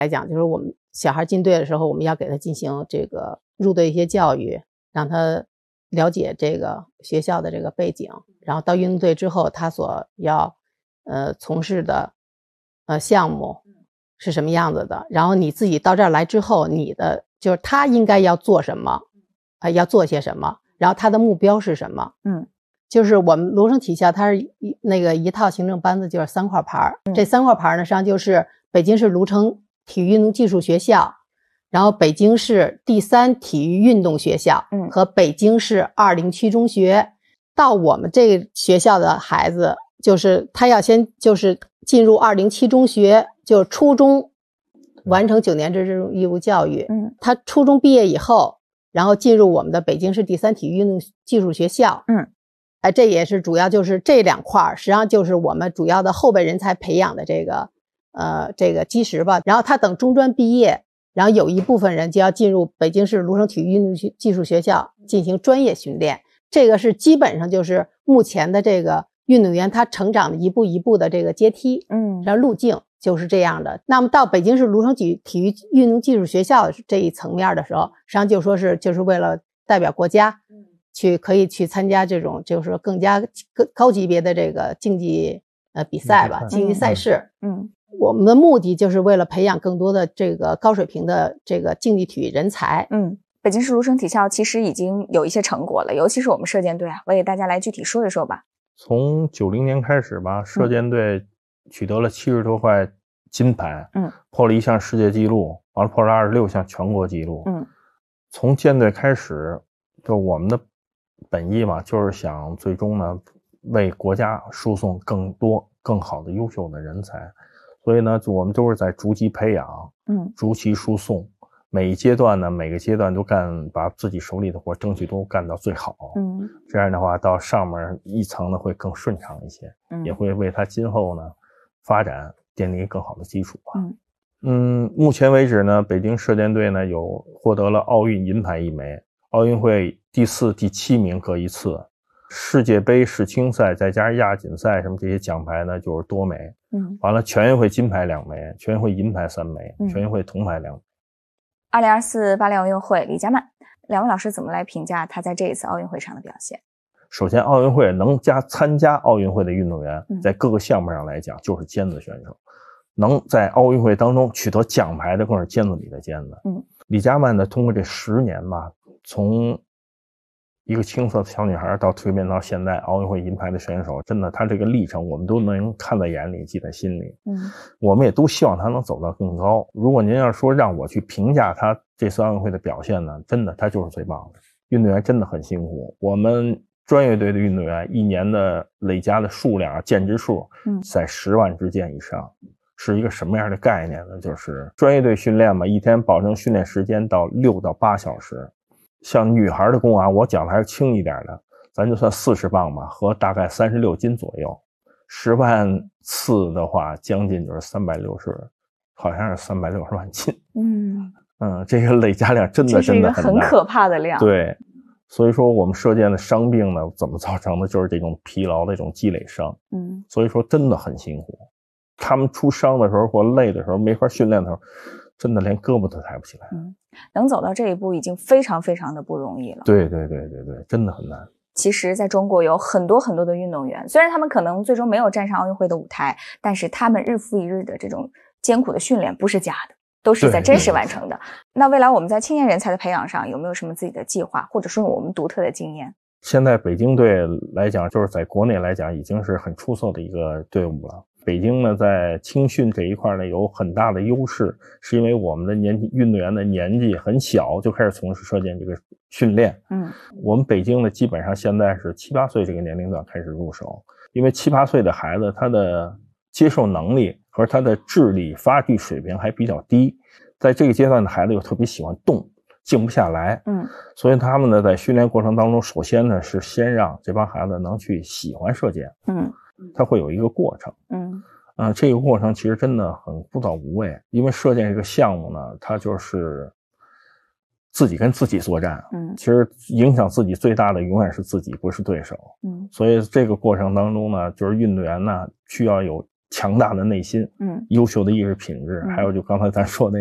来讲，就是我们小孩进队的时候，我们要给他进行这个入队一些教育，让他了解这个学校的这个背景，然后到运动队之后，他所要从事的项目是什么样子的，然后你自己到这儿来之后，你的就是他应该要做什么，要做些什么，然后他的目标是什么。就是我们芦城体校它是一套行政班子，就是3块牌。这3块牌呢，实际上就是北京市芦城体育运动技术学校，然后北京市第3体育运动学校和北京市20区中学。到我们这个学校的孩子，就是他要先就是进入20期中学，就是初中完成9年制这种义务教育。他初中毕业以后，然后进入我们的北京市第3体育运动技术学校。这也是主要就是这2块，实际上就是我们主要的后备人才培养的这个基石吧。然后他等中专毕业，然后有一部分人就要进入北京市芦城体育运动技术学校进行专业训练。这个是基本上就是目前的这个运动员他成长的一步一步的这个阶梯，然后路径就是这样的。那么到北京市芦城体育运动技术学校这一层面的时候，实际上就说是就是为了代表国家可以去参加这种就是更加高级别的这个竞技比赛吧，竞技赛事。我们的目的就是为了培养更多的这个高水平的这个竞技体育人才。 北京市芦城体校其实已经有一些成果了，尤其是我们射箭队啊，我给大家来具体说一说吧。 从90年开始吧，射箭队取得了70多块金牌，破了1项世界纪录，完了破了26项全国纪录。从箭队开始，就我们的本意嘛，就是想最终呢为国家输送更多更好的优秀的人才，所以呢我们都是在逐级培养，逐级输送，每一阶段呢每个阶段都把自己手里的活争取都干到最好。这样的话到上面一层呢会更顺畅一些，也会为他今后呢发展奠定更好的基础吧。目前为止呢，北京射箭队呢有获得了奥运银牌1枚，奥运会第4、第7名各1次，世界杯、世青赛再加上亚锦赛什么这些奖牌呢就是多枚。完了全运会金牌2枚，全运会银牌3枚，全运会铜牌2枚。 2024巴黎奥运会，李佳曼，两位老师怎么来评价他在这一次奥运会上的表现？ 首先，奥运会能参加奥运会的运动员，在各个项目上来讲就是尖子选手，能在奥运会当中取得奖牌的更是尖子里的尖子。李佳曼呢，通过这10年吧，从一个青涩的小女孩到蜕变到现在奥运会银牌的选手，真的她这个历程我们都能看在眼里，记在心里。我们也都希望她能走到更高。如果您要说让我去评价她这次奥运会的表现呢，真的她就是最棒的。运动员真的很辛苦，我们专业队的运动员一年的累加的数量建制数在10万支箭以上。是一个什么样的概念呢？就是专业队训练嘛，一天保证训练时间到6到8小时。像女孩的弓啊，我讲的还是轻一点的，咱就算40磅吧，和大概36斤左右。10万次的话，将近就是360，好像是360万斤。这个累加量真的很大， 这是一个很可怕的量。 对，所以说我们射箭的伤病呢，怎么造成的？就是这种疲劳的这种积累伤。所以说真的很辛苦。他们出伤的时候或累的时候，没法训练的时候，真的连胳膊都抬不起来。 能走到这一步已经非常非常的不容易了。 对，真的很难。 其实在中国有很多很多的运动员，虽然他们可能最终没有站上奥运会的舞台，但是他们日复一日的这种艰苦的训练不是假的，都是在真实完成的。那未来我们在青年人才的培养上有没有什么自己的计划，或者说我们独特的经验？ 现在北京队来讲，就是在国内来讲已经是很出色的一个队伍了。北京呢，在青训这一块呢有很大的优势，是因为我们的运动员的年纪很小就开始从事射箭这个训练。我们北京呢基本上现在是7、8岁这个年龄段开始入手，因为7、8岁的孩子他的接受能力和他的智力发育水平还比较低，在这个阶段的孩子又特别喜欢动，静不下来。所以他们呢在训练过程当中，首先呢是先让这帮孩子能去喜欢射箭。它会有一个过程。这个过程其实真的很枯燥无味，因为射箭这个项目呢，它就是自己跟自己作战。其实影响自己最大的永远是自己，不是对手。所以这个过程当中呢，就是运动员呢需要有强大的内心，优秀的意识品质，还有就刚才咱说的